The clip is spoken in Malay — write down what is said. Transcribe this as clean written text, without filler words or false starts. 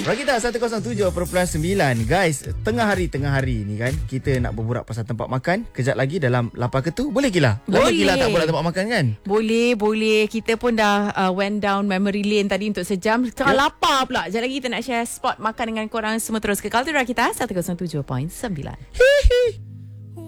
Rakita 107.9. Guys, tengah hari ni kan, kita nak berburak pasal tempat makan. Kejap lagi dalam Lapar Ketu. Boleh Gila? Lama Boleh. Gila tak borak tempat makan kan? Boleh. Kita pun dah went down memory lane tadi untuk sejam. Tengah lapar pula. Sekejap lagi kita nak share spot makan dengan korang semua. Terus ke Kultura kita 107.9.